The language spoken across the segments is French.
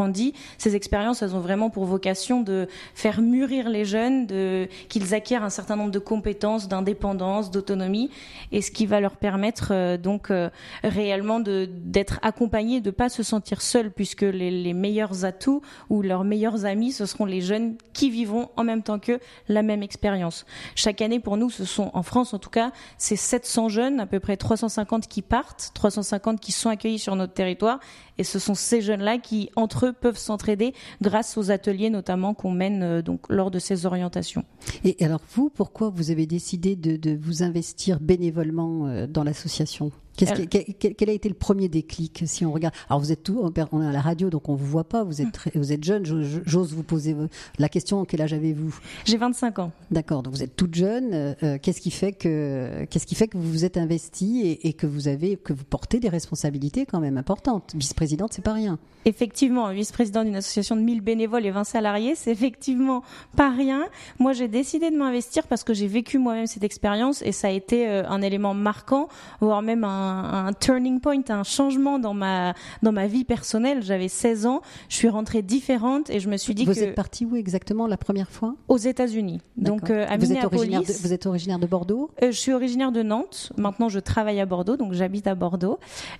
dit, ces expériences, elles ont vraiment pour vocation de faire mûrir les jeunes, qu'ils acquièrent un certain nombre de compétences, d'indépendance, d'autonomie, et ce qui va leur permettre réellement d'être accompagnés, de ne pas se sentir seuls, puisque les meilleurs atouts ou leurs meilleurs amis, ce seront les jeunes qui vivront en même temps qu'eux la même expérience. Chaque année, pour nous, ce sont, en France en tout cas, c'est 700 jeunes, à peu près 350 qui partent, 350 qui sont accueillis sur notre territoire, et ce sont ces jeunes-là qui, entre eux, peuvent s'entraider grâce aux ateliers notamment qu'on mène lors de ces orientations. Et alors vous, pourquoi vous avez décidé de vous investir bénévolement dans l'association ? Quel a été le premier déclic si on regarde ? Alors vous êtes on est à la radio donc on vous voit pas, vous êtes jeune, j'ose vous poser la question, quel âge avez-vous ? J'ai 25 ans. D'accord, donc vous êtes toute jeune, qu'est-ce qui fait que vous vous êtes investie et que vous portez des responsabilités quand même importantes. Vice-présidente, c'est pas rien. Effectivement, vice-présidente d'une association de 1000 bénévoles et 20 salariés, c'est effectivement pas rien. Moi, j'ai décidé de m'investir parce que j'ai vécu moi-même cette expérience et ça a été un élément marquant, voire même un turning point, un changement dans ma vie personnelle. J'avais 16 ans, je suis rentrée différente et je me suis dit Vous êtes partie où exactement la première fois ? Aux États-Unis. Donc à Minneapolis. Vous êtes originaire de Bordeaux ? Je suis originaire de Nantes. Maintenant, je travaille à Bordeaux, donc j'habite à Bordeaux.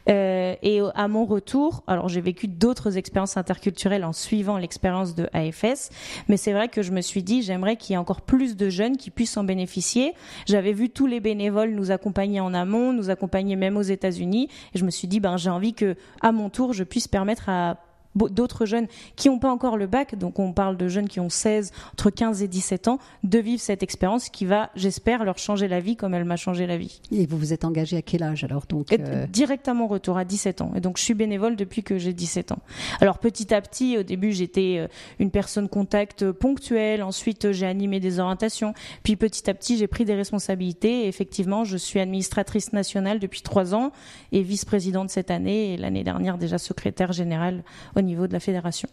Et à mon retour, alors j'ai vécu d'autres expériences interculturelles en suivant l'expérience de AFS, mais c'est vrai que je me suis dit, j'aimerais qu'il y ait encore plus de jeunes qui puissent en bénéficier. J'avais vu tous les bénévoles nous accompagner en amont, nous accompagner même aux États-Unis, et je me suis dit, j'ai envie que, à mon tour, je puisse permettre à d'autres jeunes qui n'ont pas encore le bac, donc on parle de jeunes qui ont entre 15 et 17 ans, de vivre cette expérience qui va, j'espère, leur changer la vie comme elle m'a changé la vie. Et vous vous êtes engagé à quel âge alors donc Direct à mon retour, à 17 ans. Et donc je suis bénévole depuis que j'ai 17 ans. Alors petit à petit, au début j'étais une personne contact ponctuelle, ensuite j'ai animé des orientations, puis petit à petit j'ai pris des responsabilités et effectivement je suis administratrice nationale depuis 3 ans et vice-présidente cette année et l'année dernière déjà secrétaire générale au niveau de la fédération.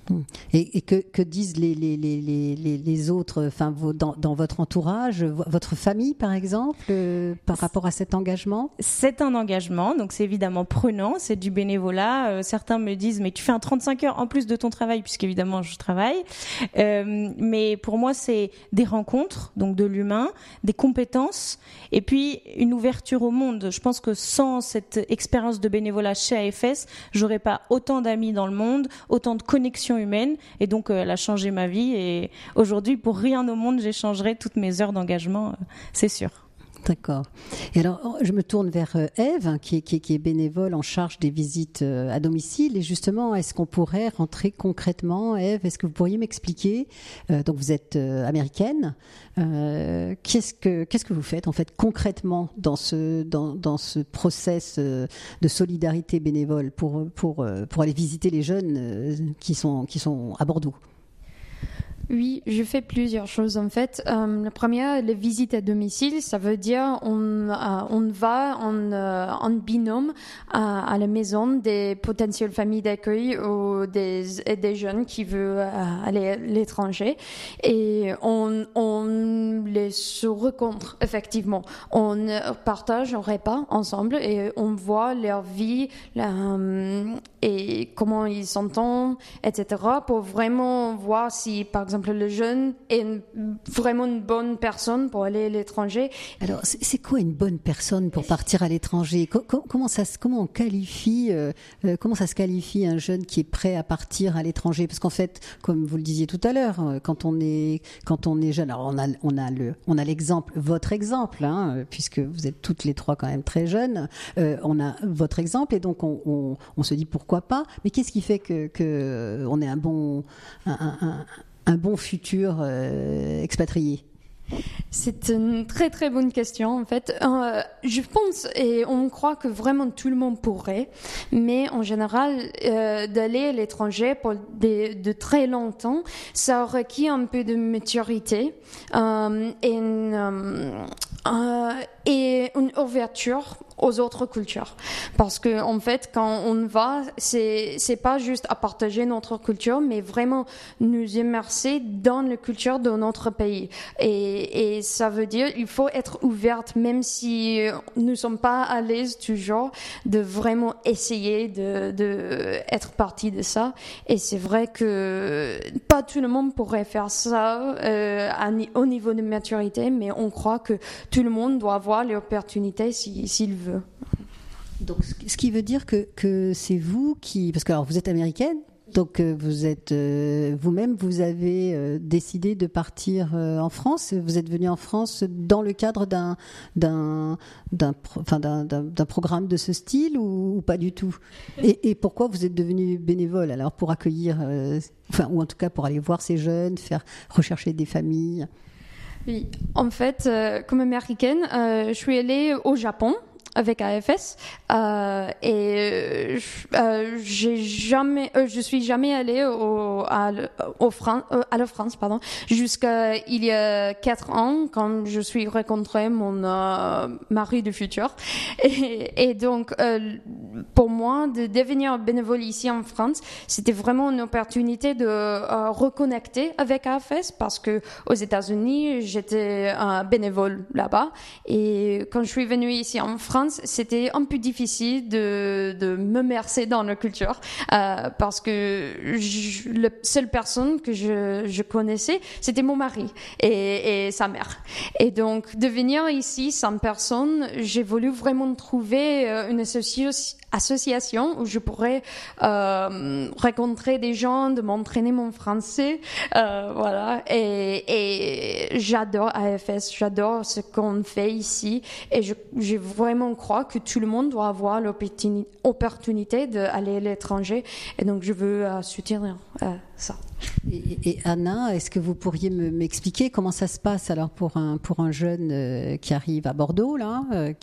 Et que disent les autres, enfin dans votre entourage, votre famille par exemple, par rapport à cet engagement ? C'est un engagement, donc c'est évidemment prenant, c'est du bénévolat. Certains me disent mais tu fais un 35 heures en plus de ton travail, puisqu'évidemment je travaille. Mais pour moi c'est des rencontres, donc de l'humain, des compétences, et puis une ouverture au monde. Je pense que sans cette expérience de bénévolat chez AFS, j'aurais pas autant d'amis dans le monde, autant de connexions humaine, et donc elle a changé ma vie et aujourd'hui pour rien au monde j'échangerai toutes mes heures d'engagement, c'est sûr. D'accord. Et alors, je me tourne vers Ève, qui est bénévole en charge des visites à domicile. Et justement, est-ce qu'on pourrait rentrer concrètement, Ève ? Est-ce que vous pourriez m'expliquer ? Donc, vous êtes américaine. Qu'est-ce que vous faites en fait concrètement dans ce process de solidarité bénévole pour aller visiter les jeunes qui sont à Bordeaux ? Oui, je fais plusieurs choses en fait. La première, les visites à domicile, ça veut dire on va en binôme à la maison des potentielles familles d'accueil ou des jeunes qui veulent aller à l'étranger et on les se rencontre effectivement. On partage un repas ensemble et on voit leur vie et comment ils s'entendent, etc. pour vraiment voir si par exemple le jeune est vraiment une bonne personne pour aller à l'étranger. Alors, c'est quoi une bonne personne pour partir à l'étranger ? Comment ça se qualifie un jeune qui est prêt à partir à l'étranger ? Parce qu'en fait, comme vous le disiez tout à l'heure, quand on est jeune, alors on a l'exemple, votre exemple, puisque vous êtes toutes les trois quand même très jeunes, on a votre exemple et donc on se dit pourquoi pas. Mais qu'est-ce qui fait que on est un bon futur expatrié ? C'est une très très bonne question en fait. Je pense et on croit que vraiment tout le monde pourrait, mais en général d'aller à l'étranger pour de très longtemps, ça requiert un peu de maturité et et une ouverture aux autres cultures. Parce que, en fait, quand on va, c'est pas juste à partager notre culture, mais vraiment nous immerser dans la culture de notre pays. Et ça veut dire, il faut être ouverte, même si nous sommes pas à l'aise toujours, de vraiment essayer de être partie de ça. Et c'est vrai que pas tout le monde pourrait faire ça, au niveau de maturité, mais on croit que tout le monde doit avoir l'opportunité s'il veut. Donc, ce qui veut dire que c'est vous qui, parce que alors vous êtes américaine, donc vous êtes vous-même, vous avez décidé de partir en France. Vous êtes venue en France dans le cadre d'un programme de ce style ou pas du tout. Et pourquoi vous êtes devenue bénévole alors pour accueillir, ou en tout cas pour aller voir ces jeunes, faire rechercher des familles? Oui, en fait, comme américaine, je suis allée au Japon avec AFS et je suis jamais allée à la France jusqu'à il y a 4 ans quand je suis rencontré mon mari du futur et donc pour moi de devenir bénévole ici en France c'était vraiment une opportunité de reconnecter avec AFS parce que aux États-Unis j'étais bénévole là-bas et quand je suis venue ici en France c'était un peu difficile de m'immerser dans la culture parce que la seule personne que je connaissais, c'était mon mari et sa mère. Et donc, de venir ici sans personne, j'ai voulu vraiment trouver une association où je pourrais rencontrer des gens, de m'entraîner mon français, voilà. Et j'adore AFS, j'adore ce qu'on fait ici et j'ai vraiment crois que tout le monde doit avoir l'opportunité d'aller à l'étranger et donc je veux soutenir ça. Et Anna, est-ce que vous pourriez m'expliquer comment ça se passe alors pour un jeune qui arrive à Bordeaux là,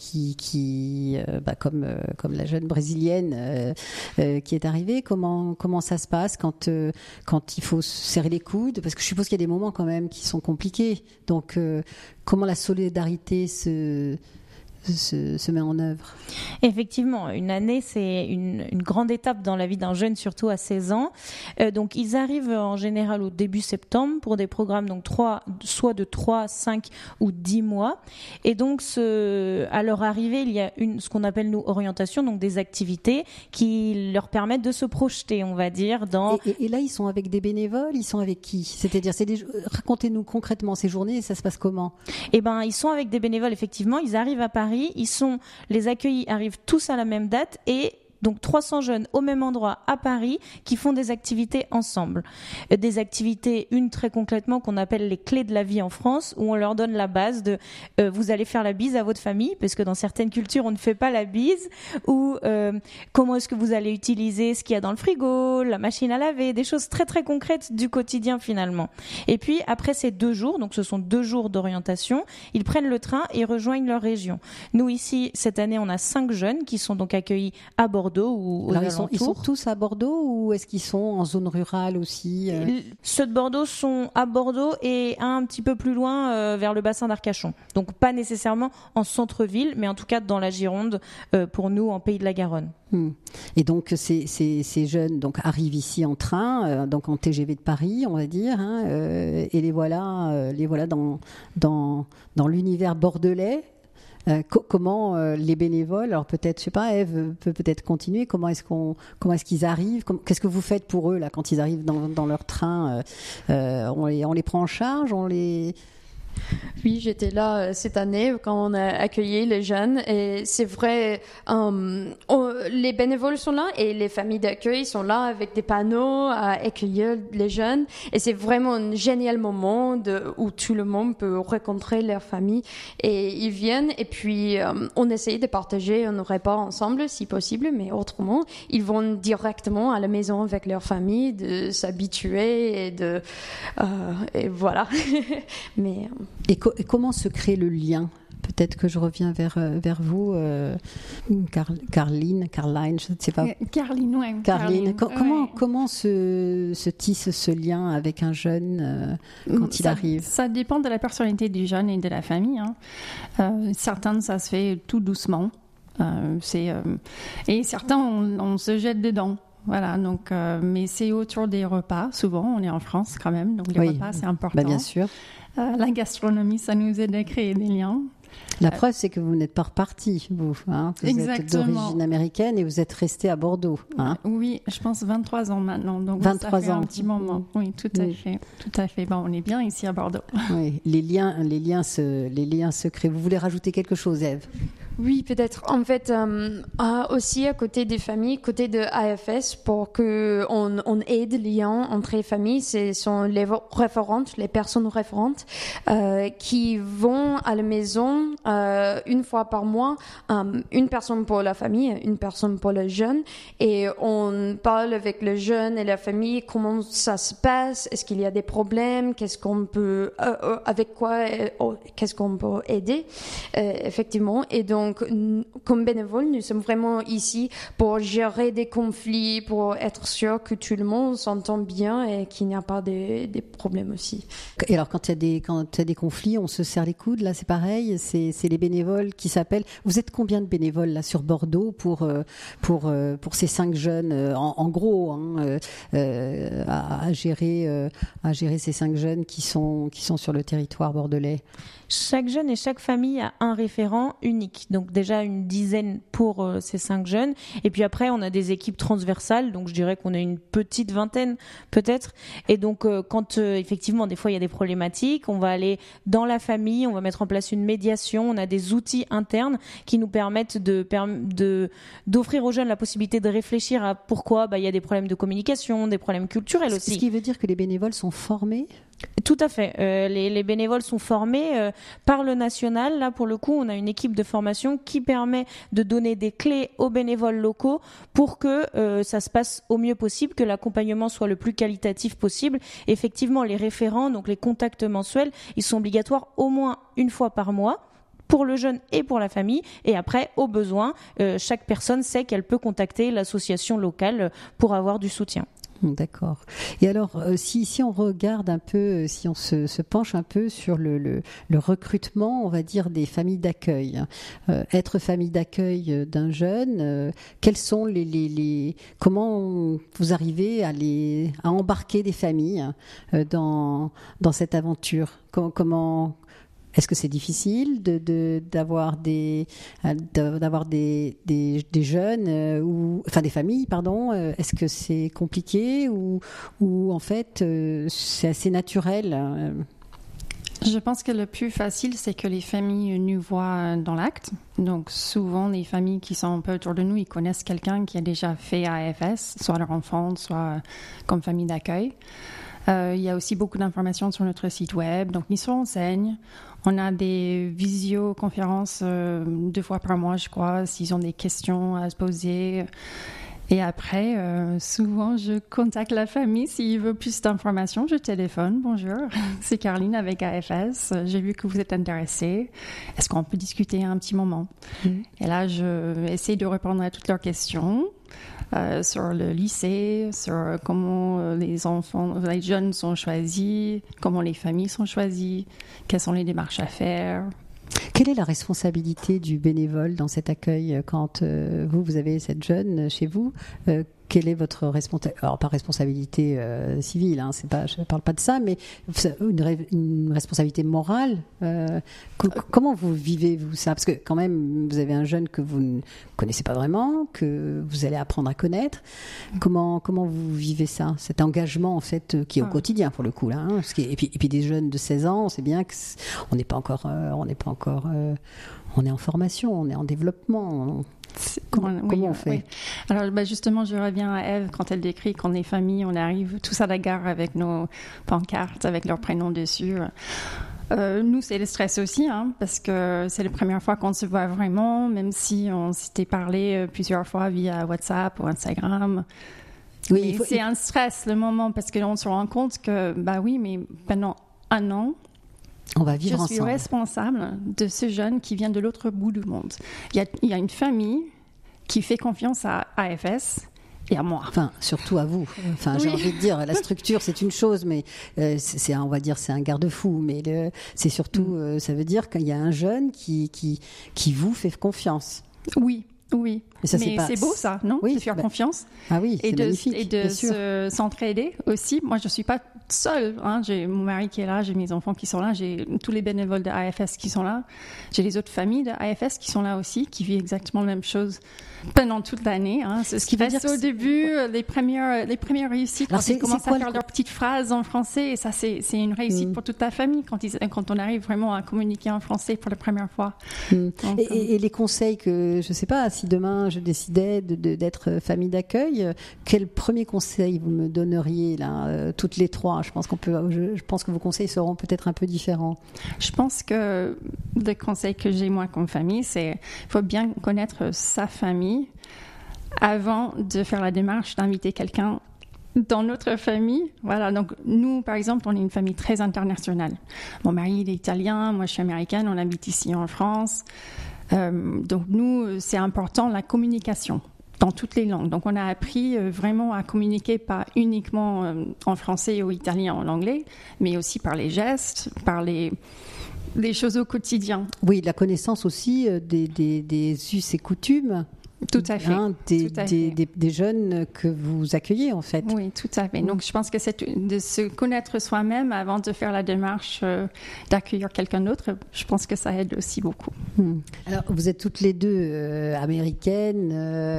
comme la jeune brésilienne qui est arrivée, comment ça se passe quand il faut serrer les coudes, parce que je suppose qu'il y a des moments quand même qui sont compliqués. Donc comment la solidarité se met en œuvre? Effectivement, une année, c'est une grande étape dans la vie d'un jeune, surtout à 16 ans. Donc, ils arrivent en général au début septembre pour des programmes donc soit de 3, 5 ou 10 mois. Et donc, à leur arrivée, il y a ce qu'on appelle, nous, orientation, donc des activités qui leur permettent de se projeter, on va dire, dans... Et là, ils sont avec des bénévoles, ils sont avec qui? C'est-à-dire, racontez-nous concrètement ces journées, ça se passe comment? Eh ben, ils sont avec des bénévoles, effectivement. Ils arrivent à Paris. Les accueillis arrivent tous à la même date et donc 300 jeunes au même endroit à Paris qui font des activités ensemble. Des activités, une très concrètement qu'on appelle les clés de la vie en France, où on leur donne la base de vous allez faire la bise à votre famille, parce que dans certaines cultures on ne fait pas la bise, ou comment est-ce que vous allez utiliser ce qu'il y a dans le frigo, la machine à laver, des choses très très concrètes du quotidien finalement. Et puis après ces 2 jours, donc ce sont 2 jours d'orientation, ils prennent le train et rejoignent leur région. Nous ici, cette année, on a 5 jeunes qui sont donc accueillis à Bordeaux ou aux alentours. Ils sont tous à Bordeaux ou est-ce qu'ils sont en zone rurale aussi? Ceux de Bordeaux sont à Bordeaux et un petit peu plus loin vers le bassin d'Arcachon. Donc pas nécessairement en centre-ville, mais en tout cas dans la Gironde, pour nous en Pays de la Garonne. Et donc ces jeunes donc arrivent ici en train, donc en TGV de Paris, on va dire, et les voilà dans l'univers bordelais. Comment les bénévoles, alors peut-être, je sais pas, Ève peut peut-être continuer. Comment est-ce qu'ils arrivent? Qu'est-ce que vous faites pour eux là quand ils arrivent dans leur train? On les prend en charge, Oui, j'étais là cette année quand on a accueilli les jeunes et c'est vrai, les bénévoles sont là et les familles d'accueil sont là avec des panneaux à accueillir les jeunes et c'est vraiment un génial moment où tout le monde peut rencontrer leur famille et ils viennent et puis on essaye de partager un repas ensemble si possible, mais autrement ils vont directement à la maison avec leur famille, de s'habituer et voilà. Mais Et comment se crée le lien? peut-être que je reviens vers vous, Caroline, je ne sais pas. Caroline, oui. Caroline, comment se tisse ce lien avec un jeune quand il arrive? Ça dépend de la personnalité du jeune et de la famille. Certains, ça se fait tout doucement. Et certains, on se jette dedans. Voilà, donc, mais c'est autour des repas, souvent, on est en France quand même, donc les repas, c'est important. Bien sûr. La gastronomie, ça nous aide à créer des liens. La preuve, c'est que vous n'êtes pas reparti, vous. Hein, vous Exactement. êtes d'origine américaine et vous êtes resté à Bordeaux. Hein. Oui, je pense 23 ans maintenant, donc 23 ça fait ans. un petit moment. Oui, tout à fait. Bon, on est bien ici à Bordeaux. Oui, les liens se créent. Vous voulez rajouter quelque chose, Ève? Oui, peut-être. En fait, aussi à côté des familles, côté de AFS, pour que on aide les liens entre les familles, ce sont les référentes, les personnes référentes, qui vont à la maison une fois par mois, une personne pour la famille, une personne pour le jeune, et on parle avec le jeune et la famille comment ça se passe, est-ce qu'il y a des problèmes, qu'est-ce qu'on peut, avec quoi, qu'est-ce qu'on peut aider, effectivement, et donc comme bénévole, nous sommes vraiment ici pour gérer des conflits, pour être sûr que tout le monde s'entend bien et qu'il n'y a pas des problèmes aussi. Et alors, quand il y a des conflits, on se serre les coudes, là, c'est pareil, c'est les bénévoles qui s'appellent. Vous êtes combien de bénévoles, là, sur Bordeaux pour ces 5 jeunes, en gros, hein, à gérer ces 5 jeunes qui sont sur le territoire bordelais? Chaque jeune et chaque famille a un référent unique. Donc déjà une dizaine pour ces 5 jeunes. Et puis après, on a des équipes transversales. Donc je dirais qu'on a une petite vingtaine peut-être. Et donc quand effectivement, des fois, il y a des problématiques, on va aller dans la famille, on va mettre en place une médiation. On a des outils internes qui nous permettent d'offrir aux jeunes la possibilité de réfléchir à pourquoi il y a des problèmes de communication, des problèmes culturels aussi. Ce qui veut dire que les bénévoles sont formés? Tout à fait. Les bénévoles sont formés par le national. Là, pour le coup, on a une équipe de formation qui permet de donner des clés aux bénévoles locaux pour que ça se passe au mieux possible, que l'accompagnement soit le plus qualitatif possible. Effectivement, les référents, donc les contacts mensuels, ils sont obligatoires au moins une fois par mois pour le jeune et pour la famille. Et après, au besoin, chaque personne sait qu'elle peut contacter l'association locale pour avoir du soutien. D'accord. Et alors, si on regarde un peu, si on se penche un peu sur le recrutement, on va dire, des familles d'accueil, être famille d'accueil d'un jeune, quels sont comment vous arrivez à embarquer des familles dans cette aventure? Comment est-ce que c'est difficile d'avoir des jeunes ou enfin des familles, pardon? Est-ce que c'est compliqué ou en fait c'est assez naturel? Je pense que le plus facile, c'est que les familles nous voient dans l'acte. Donc souvent, les familles qui sont un peu autour de nous, ils connaissent quelqu'un qui a déjà fait AFS, soit leur enfant, soit comme famille d'accueil. Il y a aussi beaucoup d'informations sur notre site web, donc ils se renseignent. On a des visioconférences 2 fois par mois, je crois, s'ils ont des questions à se poser. Et après, souvent, je contacte la famille s'ils veulent plus d'informations. Je téléphone, bonjour, c'est Caroline avec AFS. J'ai vu que vous êtes intéressée. Est-ce qu'on peut discuter un petit moment? Et là, je essaie de répondre à toutes leurs questions. Sur le lycée, sur comment les jeunes sont choisis, comment les familles sont choisies, quelles sont les démarches à faire. Quelle est la responsabilité du bénévole dans cet accueil quand vous avez cette jeune chez vous? Quelle est votre responsabilité? Alors pas responsabilité civile, hein, je ne parle pas de ça, mais une responsabilité morale. Comment vous vivez-vous ça? Parce que quand même, vous avez un jeune que vous ne connaissez pas vraiment, que vous allez apprendre à connaître. Comment vous vivez ça? Cet engagement en fait qui est au quotidien pour le coup là. Hein, et puis des jeunes de 16 ans, on sait bien que on n'est pas encore, on est en formation, on est en développement. Comment on fait? Oui. Alors justement, je reviens à Ève quand elle décrit qu'on est famille, on arrive tous à la gare avec nos pancartes, avec leurs prénoms dessus. Nous, c'est le stress aussi, hein, parce que c'est la première fois qu'on se voit vraiment, même si on s'était parlé plusieurs fois via WhatsApp ou Instagram. Oui, c'est un stress le moment, parce qu'on se rend compte que, mais pendant 1 an, On va vivre ensemble. Je suis responsable de ce jeune qui vient de l'autre bout du monde. Il y a une famille qui fait confiance à AFS et à moi. Enfin, surtout à vous. Enfin, j'ai envie de dire, la structure, c'est une chose, mais on va dire, c'est un garde-fou. Mais c'est surtout, ça veut dire qu'il y a un jeune qui vous fait confiance. Oui. Mais c'est beau ça, non? Oui, de faire confiance. Ah oui, c'est magnifique. Et de s'entraider aussi. Moi, je ne suis pas seule. Hein. J'ai mon mari qui est là, j'ai mes enfants qui sont là, j'ai tous les bénévoles de AFS qui sont là. J'ai les autres familles de AFS qui sont là aussi, qui vivent exactement la même chose pendant toute l'année. Hein. C'est ce qui va dire au début, les premières réussites, quand ils commencent à faire leurs petites phrases en français. Et ça, c'est une réussite pour toute la famille quand on arrive vraiment à communiquer en français pour la première fois. Donc, et les conseils que, je ne sais pas, si demain je décidais d'être famille d'accueil, quel premier conseil vous me donneriez là, toutes les trois? Je pense que vos conseils seront peut-être un peu différents. Je pense que le conseil que j'ai moi comme famille, c'est qu'il faut bien connaître sa famille avant de faire la démarche d'inviter quelqu'un dans notre famille. Voilà, donc nous, par exemple, on est une famille très internationale. Mon mari, il est italien, moi je suis américaine, on habite ici en France. Donc nous, c'est important la communication dans toutes les langues. Donc on a appris vraiment à communiquer pas uniquement en français ou italien, en anglais, mais aussi par les gestes, par les choses au quotidien. Oui, la connaissance aussi des us et coutumes. Tout à fait. Des jeunes que vous accueillez, en fait. Oui, tout à fait. Donc, je pense que c'est de se connaître soi-même avant de faire la démarche d'accueillir quelqu'un d'autre. Je pense que ça aide aussi beaucoup. Alors, vous êtes toutes les deux américaines.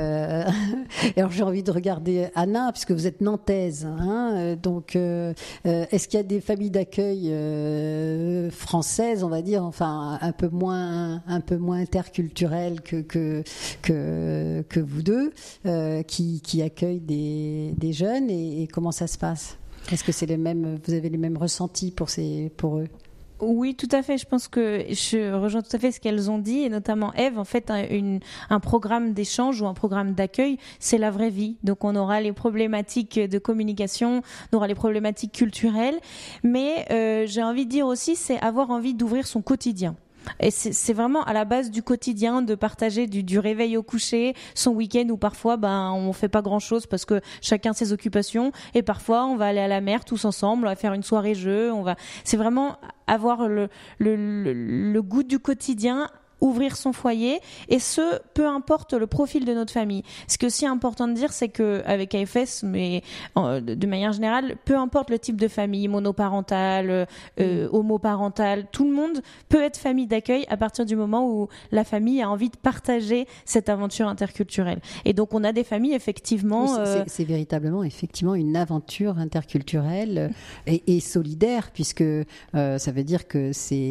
Alors, j'ai envie de regarder Anna, puisque vous êtes nantaise. Donc, est-ce qu'il y a des familles d'accueil françaises, on va dire, enfin, un peu moins interculturelles que vous deux, qui accueillent des jeunes, et comment ça se passe? Est-ce que vous avez les mêmes ressentis pour eux? Oui, tout à fait. Je pense que je rejoins tout à fait ce qu'elles ont dit, et notamment Ève. En fait, un programme d'échange ou un programme d'accueil, c'est la vraie vie. Donc, on aura les problématiques de communication, on aura les problématiques culturelles, mais j'ai envie de dire aussi, c'est avoir envie d'ouvrir son quotidien. Et c'est vraiment à la base du quotidien, de partager du réveil au coucher, son week-end où parfois on fait pas grand-chose parce que chacun ses occupations, et parfois on va aller à la mer tous ensemble, on va faire une soirée jeu, c'est vraiment avoir le goût du quotidien, ouvrir son foyer, et peu importe le profil de notre famille. Ce qui est aussi important de dire, c'est qu'avec AFS, mais de manière générale, peu importe le type de famille, monoparentale, homoparentale, tout le monde peut être famille d'accueil à partir du moment où la famille a envie de partager cette aventure interculturelle. Et donc on a des familles effectivement... C'est véritablement effectivement une aventure interculturelle et solidaire, puisque ça veut dire que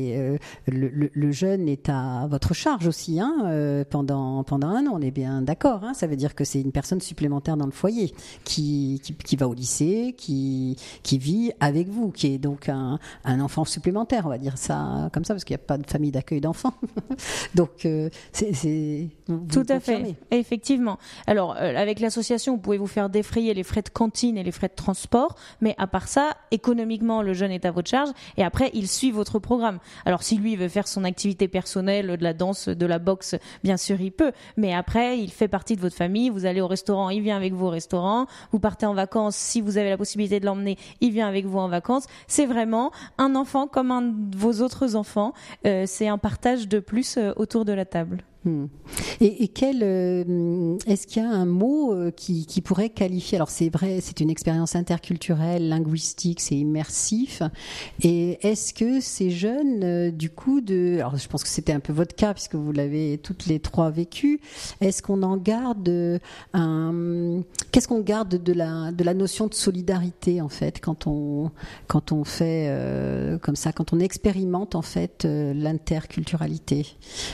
le jeune est à votre charge aussi, pendant un an, on est bien d'accord. Ça veut dire que c'est une personne supplémentaire dans le foyer qui va au lycée, qui vit avec vous, qui est donc un enfant supplémentaire, on va dire ça comme ça, parce qu'il n'y a pas de famille d'accueil d'enfants. Donc c'est tout à fait, effectivement. Alors avec l'association, vous pouvez vous faire défrayer les frais de cantine et les frais de transport, mais à part ça, économiquement, le jeune est à votre charge, et après il suit votre programme. Alors si lui veut faire son activité personnelle, de la danse, de la boxe, bien sûr il peut, mais après il fait partie de votre famille. Vous allez au restaurant, il vient avec vous au restaurant. Vous partez en vacances, si vous avez la possibilité de l'emmener, il vient avec vous en vacances. C'est vraiment un enfant comme un de vos autres enfants. C'est un partage de plus autour de la table. Et est-ce qu'il y a un mot qui pourrait qualifier, alors c'est vrai, c'est une expérience interculturelle, linguistique, c'est immersif, et est-ce que ces jeunes, du coup, alors je pense que c'était un peu votre cas puisque vous l'avez toutes les trois vécu, est-ce qu'on en garde qu'est-ce qu'on garde de la notion de solidarité, en fait, quand on fait comme ça, quand on expérimente en fait l'interculturalité?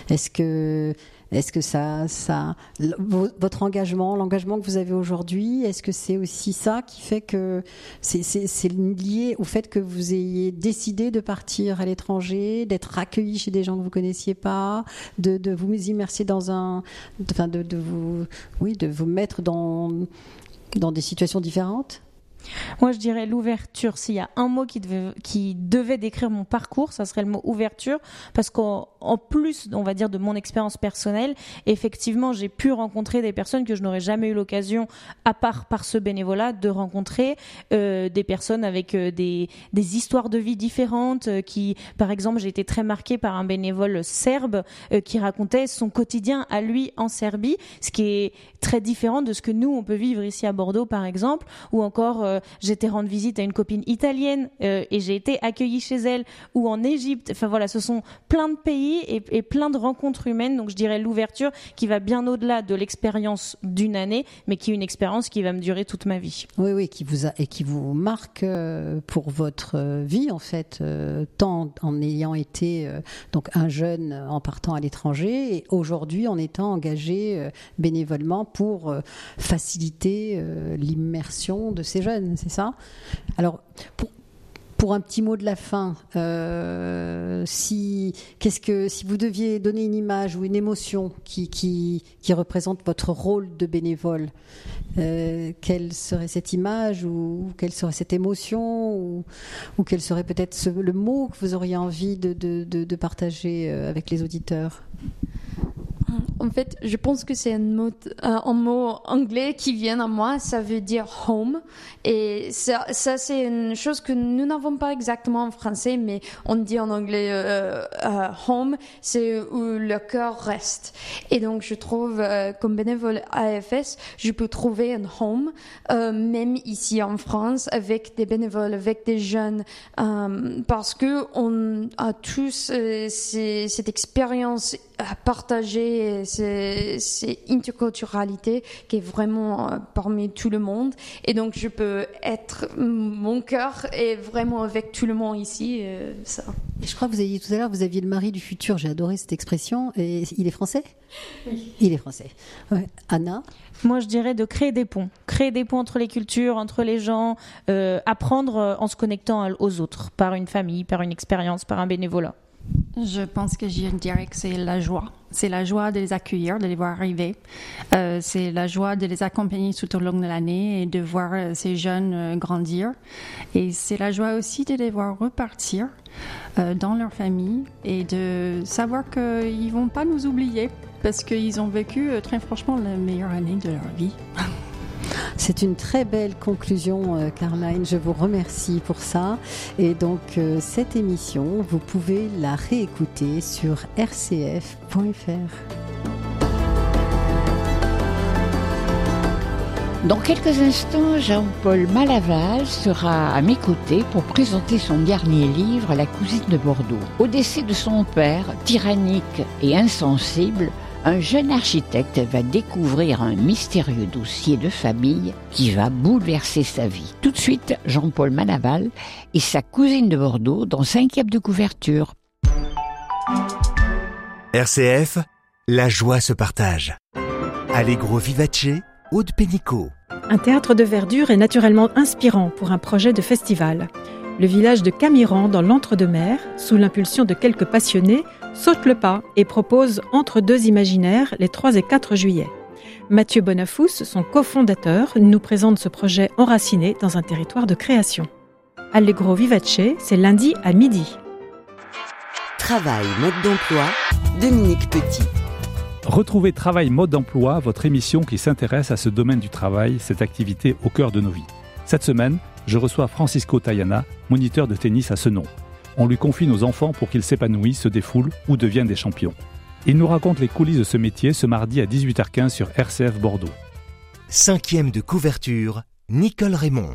Est-ce que ça, votre engagement, l'engagement que vous avez aujourd'hui, est-ce que c'est aussi ça qui fait que c'est lié au fait que vous ayez décidé de partir à l'étranger, d'être accueilli chez des gens que vous connaissiez pas, de vous immerser de vous mettre dans des situations différentes? Moi, je dirais l'ouverture. S'il y a un mot qui devait décrire mon parcours, ça serait le mot ouverture, parce qu'en plus, on va dire, de mon expérience personnelle, effectivement, j'ai pu rencontrer des personnes que je n'aurais jamais eu l'occasion, à part par ce bénévolat, de rencontrer des personnes avec des histoires de vie différentes. Qui, par exemple, j'ai été très marquée par un bénévole serbe qui racontait son quotidien à lui en Serbie, ce qui est très différent de ce que nous, on peut vivre ici à Bordeaux, par exemple, ou encore j'étais rendre visite à une copine italienne et j'ai été accueillie chez elle, ou en Égypte. Enfin voilà, ce sont plein de pays et plein de rencontres humaines. Donc je dirais l'ouverture qui va bien au-delà de l'expérience d'une année, mais qui est une expérience qui va me durer toute ma vie. Oui, qui vous marque pour votre vie en fait, tant en ayant été donc un jeune en partant à l'étranger et aujourd'hui en étant engagé bénévolement pour faciliter l'immersion de ces jeunes, c'est ça ? Alors, pour un petit mot de la fin, si vous deviez donner une image ou une émotion qui représente votre rôle de bénévole, quelle serait cette image ou quelle serait cette émotion ou quel serait peut-être le mot que vous auriez envie de partager avec les auditeurs ? En fait, je pense que c'est un mot anglais qui vient à moi, ça veut dire home. Et ça c'est une chose que nous n'avons pas exactement en français, mais on dit en anglais home, c'est où le cœur reste. Et donc, je trouve, comme bénévole AFS, je peux trouver un home, même ici en France, avec des bénévoles, avec des jeunes, parce que on a tous cette expérience à partager, c'est interculturalité qui est vraiment parmi tout le monde. Et donc, je peux être, mon cœur est vraiment avec tout le monde ici. Ça. Et je crois que vous avez dit tout à l'heure, vous aviez le mari du futur. J'ai adoré cette expression. Et il est français ? Oui. Il est français. Ouais. Anna ? Moi, je dirais de créer des ponts entre les cultures, entre les gens, apprendre en se connectant aux autres, par une famille, par une expérience, par un bénévolat. Je pense que je dirais que c'est la joie. C'est la joie de les accueillir, de les voir arriver. C'est la joie de les accompagner tout au long de l'année et de voir ces jeunes grandir. Et c'est la joie aussi de les voir repartir dans leur famille et de savoir qu'ils ne vont pas nous oublier parce qu'ils ont vécu très franchement la meilleure année de leur vie. C'est une très belle conclusion, Caroline. Je vous remercie pour ça. Et donc, cette émission, vous pouvez la réécouter sur rcf.fr. Dans quelques instants, Jean-Paul Malaval sera à mes côtés pour présenter son dernier livre, La cousine de Bordeaux. Au décès de son père, tyrannique et insensible, un jeune architecte va découvrir un mystérieux dossier de famille qui va bouleverser sa vie. Tout de suite, Jean-Paul Malaval et sa cousine de Bordeaux dans 5e de couverture. RCF, la joie se partage. Allegro Vivace, Aude Pénicaud. Un théâtre de verdure est naturellement inspirant pour un projet de festival. Le village de Camiran, dans l'Entre-deux-Mers, sous l'impulsion de quelques passionnés, saute le pas et propose Entre deux imaginaires les 3 et 4 juillet. Mathieu Bonafous, son cofondateur, nous présente ce projet enraciné dans un territoire de création. Allegro Vivace, c'est lundi à midi. Travail, mode d'emploi, Dominique Petit. Retrouvez Travail, mode d'emploi, votre émission qui s'intéresse à ce domaine du travail, cette activité au cœur de nos vies. Cette semaine, je reçois Francisco Tayana, moniteur de tennis à Senon. On lui confie nos enfants pour qu'ils s'épanouissent, se défoulent ou deviennent des champions. Il nous raconte les coulisses de ce métier ce mardi à 18h15 sur RCF Bordeaux. 5e de couverture, Nicole Raymond.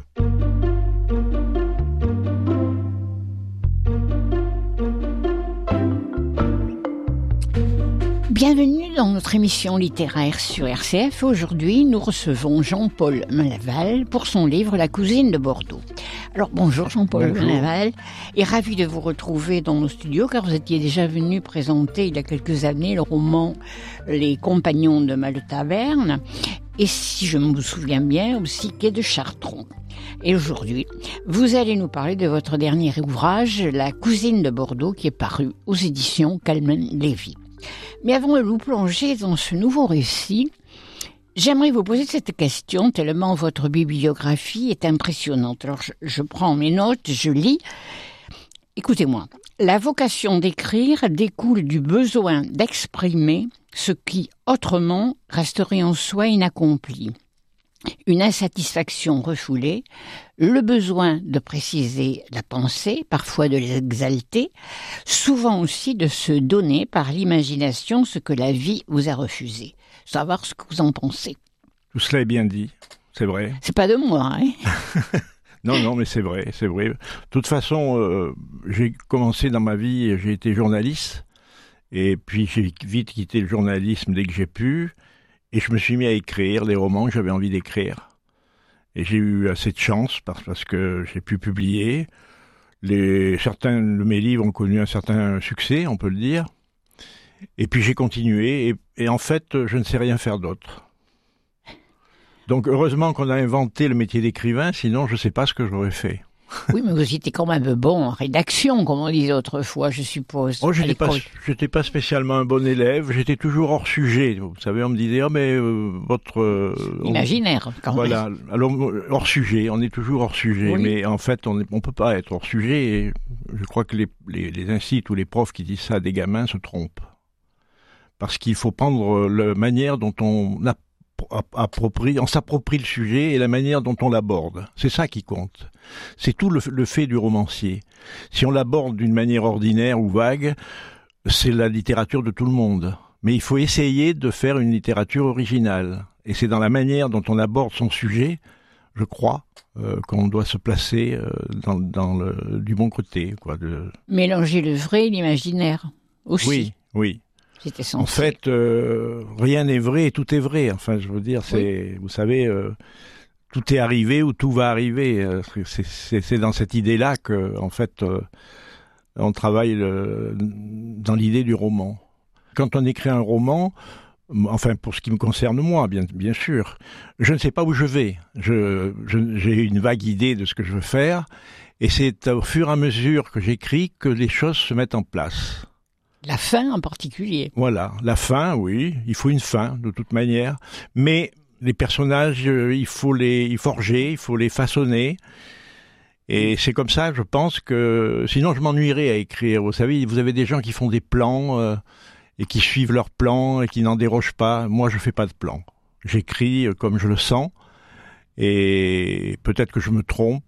Bienvenue dans notre émission littéraire sur RCF. Aujourd'hui, nous recevons Jean-Paul Malaval pour son livre La cousine de Bordeaux. Alors bonjour Jean-Paul Malaval, et ravi de vous retrouver dans nos studios car vous étiez déjà venu présenter il y a quelques années le roman Les Compagnons de Maletaverne et si je me souviens bien aussi Quai de Chartron. Et aujourd'hui, vous allez nous parler de votre dernier ouvrage La cousine de Bordeaux qui est paru aux éditions Calmen Lévy. Mais avant de nous plonger dans ce nouveau récit, J'aimerais vous poser cette question tellement votre bibliographie est impressionnante. Alors je prends mes notes, je lis. Écoutez-moi, la vocation d'écrire découle du besoin d'exprimer ce qui autrement resterait en soi inaccompli. Une insatisfaction refoulée, le besoin de préciser la pensée, parfois de l'exalter, souvent aussi de se donner par l'imagination ce que la vie vous a refusé. Savoir ce que vous en pensez. Tout cela est bien dit, c'est vrai. C'est pas de moi, hein. Non, mais c'est vrai, c'est vrai. De toute façon, j'ai commencé dans ma vie, j'ai été journaliste, et puis j'ai vite quitté le journalisme dès que j'ai pu, et je me suis mis à écrire les romans que j'avais envie d'écrire. Et j'ai eu assez de chance parce que j'ai pu publier. Certains de mes livres ont connu un certain succès, on peut le dire. Et puis j'ai continué, et en fait, je ne sais rien faire d'autre. Donc heureusement qu'on a inventé le métier d'écrivain, sinon je ne sais pas ce que j'aurais fait. Oui, mais vous étiez quand même bon en rédaction, comme on disait autrefois, je suppose. Oh, j'étais pas spécialement un bon élève, j'étais toujours hors sujet. Vous savez, on me disait, votre... Imaginaire, quand même. Voilà, alors hors sujet, on est toujours hors sujet, oui. Mais en fait, on peut pas être hors sujet, et je crois que les instituts ou les profs qui disent ça à des gamins se trompent. Parce qu'il faut prendre la manière dont on s'approprie le sujet et la manière dont on l'aborde. C'est ça qui compte. C'est tout le fait du romancier. Si on l'aborde d'une manière ordinaire ou vague, c'est la littérature de tout le monde. Mais il faut essayer de faire une littérature originale. Et c'est dans la manière dont on aborde son sujet, je crois, qu'on doit se placer du bon côté. Mélanger le vrai et l'imaginaire aussi. Oui. C'est essentiel. En fait, rien n'est vrai et tout est vrai. Enfin, je veux dire, vous savez, tout est arrivé ou tout va arriver. C'est dans cette idée-là que, en fait, on travaille dans l'idée du roman. Quand on écrit un roman, enfin, pour ce qui me concerne moi, bien sûr, je ne sais pas où je vais. J'ai une vague idée de ce que je veux faire, et c'est au fur et à mesure que j'écris que les choses se mettent en place. La fin en particulier. Voilà, la fin, oui, il faut une fin de toute manière, mais les personnages, il faut les forger, il faut les façonner, et c'est comme ça, je pense que, sinon je m'ennuierais à écrire. Vous savez, vous avez des gens qui font des plans et qui suivent leurs plans et qui n'en dérogent pas. Moi, je fais pas de plan. J'écris comme je le sens, et peut-être que je me trompe,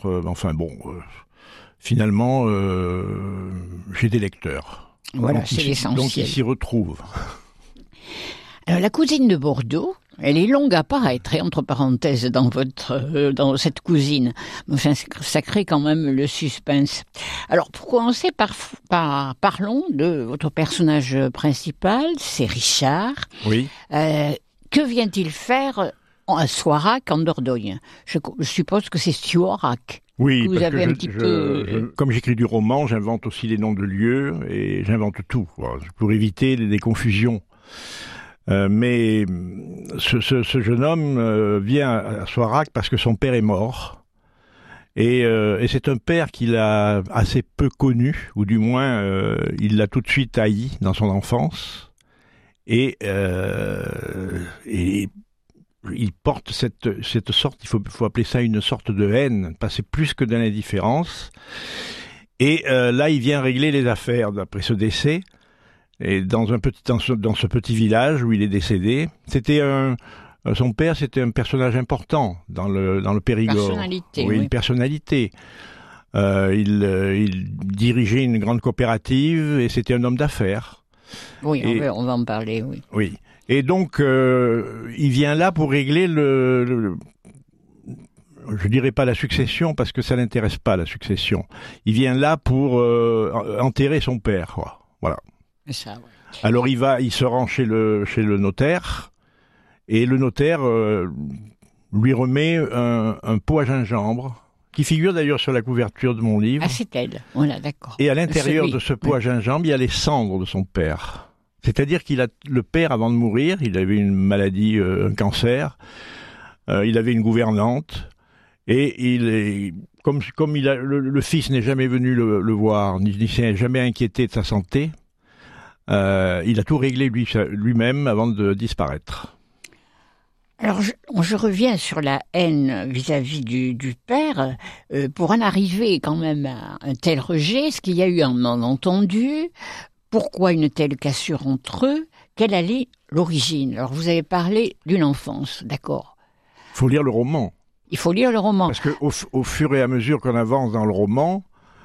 finalement, j'ai des lecteurs. Voilà, c'est l'essentiel. Donc ils s'y retrouvent. Alors, la cousine de Bordeaux, elle est longue à paraître, entre parenthèses, dans cette cousine. Enfin, ça crée quand même le suspense. Alors, pour commencer, parlons de votre personnage principal, c'est Richard. Oui. Que vient-il faire à Soirac, en Dordogne? Je suppose que c'est Stiorac. Oui, vous avez un petit peu... comme j'écris du roman, j'invente aussi les noms de lieux et j'invente tout pour éviter des confusions. Mais ce jeune homme vient à Soirac parce que son père est mort. Et c'est un père qu'il a assez peu connu, ou du moins il l'a tout de suite haï dans son enfance. Et il porte cette sorte, il faut appeler ça une sorte de haine, c'est plus que de l'indifférence. Et là, il vient régler les affaires après ce décès. Et dans ce petit village où il est décédé, son père, c'était un personnage important dans le Périgord. Personnalité. Oui, une personnalité. Il dirigeait une grande coopérative et c'était un homme d'affaires. Oui, on va en parler, oui. Oui. Et donc, il vient là pour régler je dirais pas la succession, parce que ça l'intéresse pas, la succession. Il vient là pour enterrer son père, quoi. Voilà. Ça, ouais. Alors il se rend chez le notaire, et le notaire lui remet un pot à gingembre, qui figure d'ailleurs sur la couverture de mon livre. Ah, c'est elle. Voilà, d'accord. Et à l'intérieur de ce pot à gingembre, il y a les cendres de son père. C'est-à-dire le père, avant de mourir, il avait une maladie, un cancer, il avait une gouvernante, et comme le fils n'est jamais venu le voir, ni s'est jamais inquiété de sa santé, il a tout réglé lui-même avant de disparaître. Alors, je reviens sur la haine vis-à-vis du père. Pour en arriver quand même à un tel rejet, est-ce qu'il y a eu un malentendu? Pourquoi une telle cassure entre eux? Quelle est l'origine? Alors, vous avez parlé d'une enfance, d'accord. Il faut lire le roman. Il faut lire le roman. Parce qu'au fur et à mesure qu'on avance dans le roman,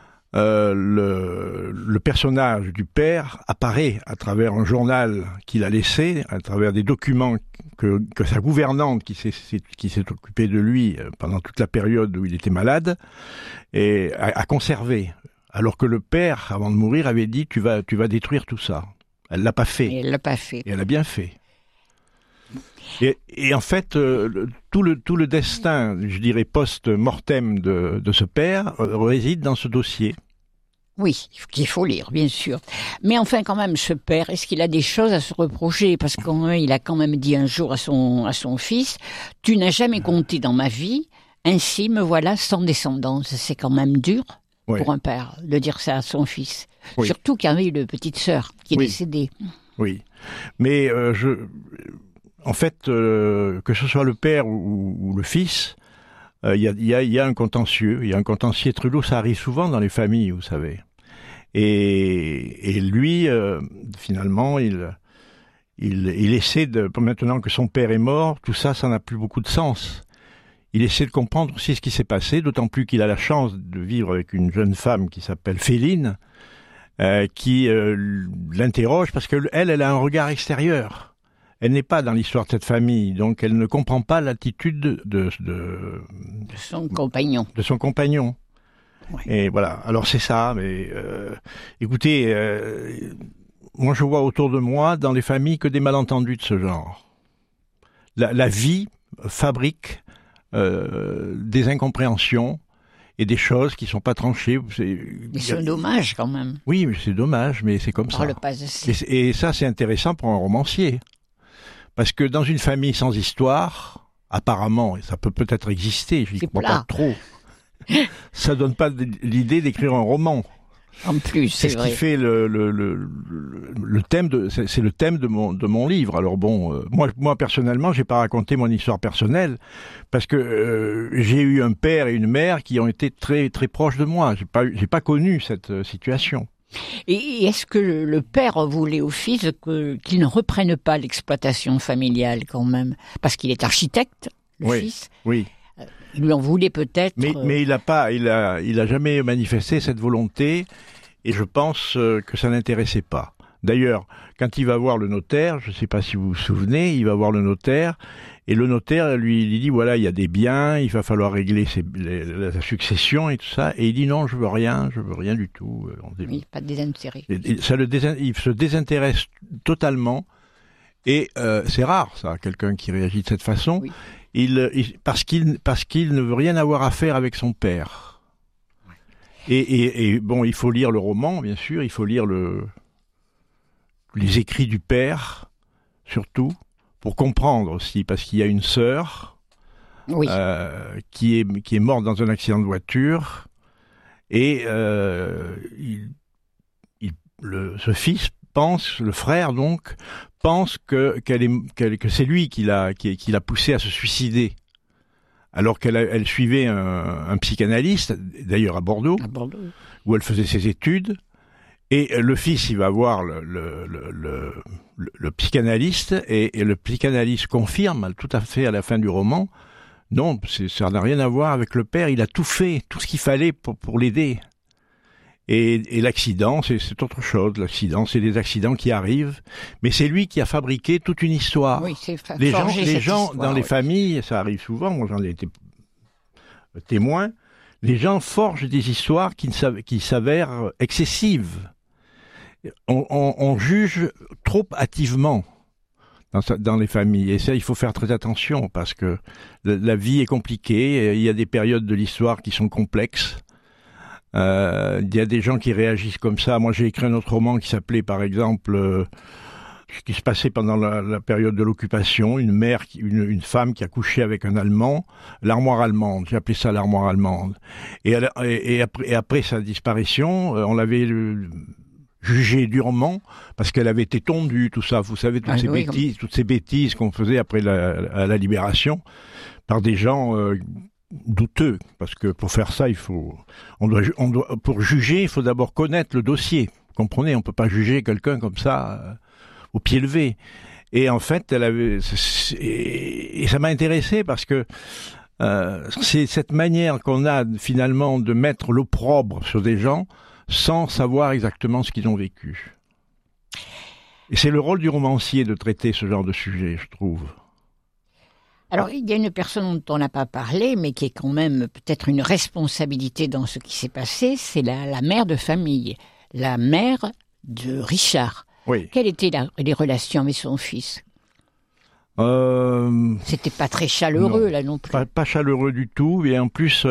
le personnage du père apparaît à travers un journal qu'il a laissé, à travers des documents que sa gouvernante qui s'est occupée de lui pendant toute la période où il était malade et a conservé. Alors que le père, avant de mourir, avait dit tu vas détruire tout ça. Elle l'a pas fait. Et elle l'a pas fait. Et elle a bien fait. Et en fait, tout le destin, je dirais, post-mortem de ce père réside dans ce dossier. Oui, qu'il faut lire, bien sûr. Mais enfin, quand même, ce père, est-ce qu'il a des choses à se reprocher? Parce qu'il a quand même dit un jour à son fils, « Tu n'as jamais compté dans ma vie, ainsi me voilà sans descendance. » C'est quand même dur pour un père de dire ça à son fils. Oui. Surtout qu'il y avait une petite sœur qui est décédée. Oui, mais en fait, que ce soit le père ou le fils, il y a un contentieux. Il y a un contentieux très lourd. Ça arrive souvent dans les familles, vous savez. Et lui, finalement, il essaie de, maintenant que son père est mort, tout ça n'a plus beaucoup de sens. Il essaie de comprendre aussi ce qui s'est passé, d'autant plus qu'il a la chance de vivre avec une jeune femme qui s'appelle Féline, qui l'interroge parce qu'elle a un regard extérieur. Elle n'est pas dans l'histoire de cette famille, donc elle ne comprend pas l'attitude de son compagnon. De son compagnon. Ouais. Et voilà. Alors c'est ça. Mais écoutez, moi je vois autour de moi dans les familles que des malentendus de ce genre. La vie fabrique des incompréhensions et des choses qui sont pas tranchées. C'est dommage quand même. Oui, mais c'est dommage, mais c'est comme ça. Et ça, c'est intéressant pour un romancier. Parce que dans une famille sans histoire, apparemment, et ça peut peut-être exister, je n'y crois pas trop, ça donne pas l'idée d'écrire un roman. En plus, c'est ce vrai. qui fait le thème c'est le thème de mon livre. Alors bon, moi personnellement, j'ai pas raconté mon histoire personnelle parce que j'ai eu un père et une mère qui ont été très très proches de moi. J'ai pas connu cette situation. Et est-ce que le père voulait au fils qu'il ne reprenne pas l'exploitation familiale quand même, parce qu'il est architecte, le fils. Oui. Il lui en voulait peut-être. Mais il a jamais manifesté cette volonté, et je pense que ça n'intéressait pas. D'ailleurs, quand il va voir le notaire, je ne sais pas si vous vous souvenez, il va voir le notaire, et le notaire lui dit voilà, il y a des biens, il va falloir régler la succession et tout ça, et il dit non, je veux rien du tout. Oui, pas de désintérêt. Il se désintéresse totalement, et c'est rare ça, quelqu'un qui réagit de cette façon. Oui. Parce qu'il ne veut rien avoir à faire avec son père. Et bon, il faut lire le roman, bien sûr, il faut lire les écrits du père, surtout, pour comprendre aussi, parce qu'il y a une sœur qui est morte dans un accident de voiture, et ce fils pense, le frère donc, pense que c'est lui qui l'a poussé à se suicider. Alors qu'elle suivait un psychanalyste, d'ailleurs à Bordeaux, où elle faisait ses études. Et le fils, il va voir le psychanalyste, et le psychanalyste confirme tout à fait à la fin du roman, non, ça n'a rien à voir avec le père, il a tout fait, tout ce qu'il fallait pour l'aider. Et l'accident, c'est autre chose. L'accident, c'est des accidents qui arrivent, mais c'est lui qui a fabriqué toute une histoire. Oui, c'est les gens histoire, dans les familles, ça arrive souvent, moi j'en ai été témoin, les gens forgent des histoires qui s'avèrent excessives. On juge trop hâtivement dans les familles, et ça, il faut faire très attention, parce que la vie est compliquée, il y a des périodes de l'histoire qui sont complexes. Il y a des gens qui réagissent comme ça. Moi, j'ai écrit un autre roman qui s'appelait, par exemple, ce qui se passait pendant la période de l'occupation. Une femme qui a couché avec un Allemand, l'armoire allemande. J'ai appelé ça l'armoire allemande. Et après sa disparition, on l'avait jugée durement parce qu'elle avait été tondue, tout ça. Vous savez, toutes ces bêtises qu'on faisait après la libération par des gens douteux. Parce que pour faire ça, pour juger, il faut d'abord connaître le dossier. Vous comprenez, on peut pas juger quelqu'un comme ça au pied levé. Et en fait, et ça m'a intéressé parce que c'est cette manière qu'on a finalement de mettre l'opprobre sur des gens sans savoir exactement ce qu'ils ont vécu. Et c'est le rôle du romancier de traiter ce genre de sujet, je trouve. Alors, il y a une personne dont on n'a pas parlé, mais qui est quand même peut-être une responsabilité dans ce qui s'est passé, c'est la mère de famille, la mère de Richard. Oui. Quelles étaient les relations avec son fils ? C'était pas très chaleureux, là non plus. Pas chaleureux du tout, et en plus,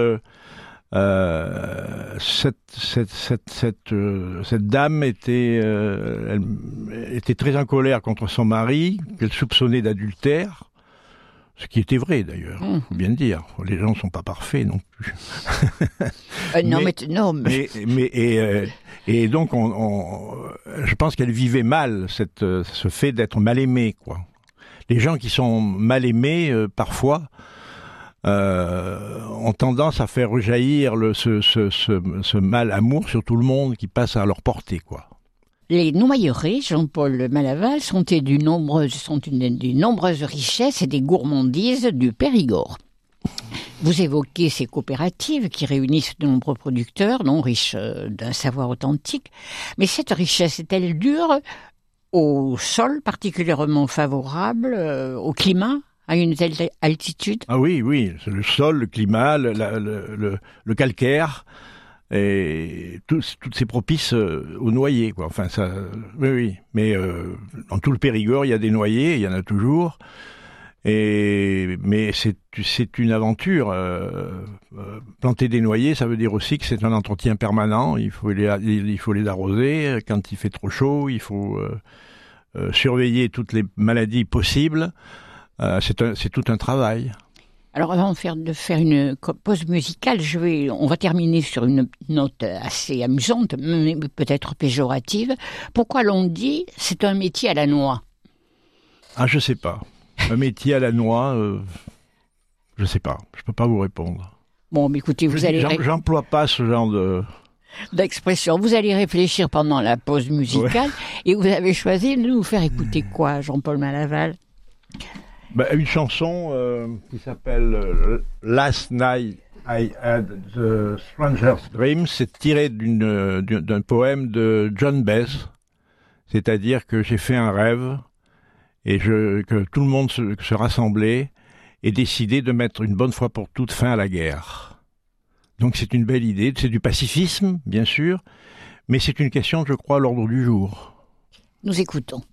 cette dame était très en colère contre son mari, qu'elle soupçonnait d'adultère. Ce qui était vrai d'ailleurs, faut bien le dire. Les gens ne sont pas parfaits non plus. Et donc, je pense qu'elle vivait mal ce fait d'être mal aimée, quoi. Les gens qui sont mal aimés, parfois, ont tendance à faire rejaillir ce mal amour sur tout le monde qui passe à leur portée, quoi. Les Noyerais, Jean-Paul Malaval, sont une des nombreuses richesses et des gourmandises du Périgord. Vous évoquez ces coopératives qui réunissent de nombreux producteurs, non riches d'un savoir authentique. Mais cette richesse est-elle dure au sol particulièrement favorable, au climat, à une telle altitude ? Ah oui, c'est le sol, le climat, le calcaire. Et toutes ces propices aux noyers, quoi. Enfin, ça, oui. Mais dans tout le Périgord, il y a des noyers, il y en a toujours. Mais c'est une aventure. Planter des noyers, ça veut dire aussi que c'est un entretien permanent. Il faut les arroser. Quand il fait trop chaud, il faut surveiller toutes les maladies possibles. C'est tout un travail. Alors avant de faire une pause musicale, on va terminer sur une note assez amusante, mais peut-être péjorative. Pourquoi l'on dit c'est un métier à la noix ? Ah, je sais pas. Un métier à la noix, je sais pas. Je peux pas vous répondre. Bon, mais écoutez, j'emploie pas ce genre d'expression. Vous allez réfléchir pendant la pause musicale, et vous avez choisi de nous faire écouter quoi, Jean-Paul Malaval ? Une chanson qui s'appelle Last Night I Had the Stranger's Dream. C'est tiré d'un poème de John Bess. C'est-à-dire que j'ai fait un rêve et que tout le monde se rassemblait et décidait de mettre une bonne fois pour toutes fin à la guerre. Donc c'est une belle idée. C'est du pacifisme, bien sûr, mais c'est une question, je crois, à l'ordre du jour. Nous écoutons.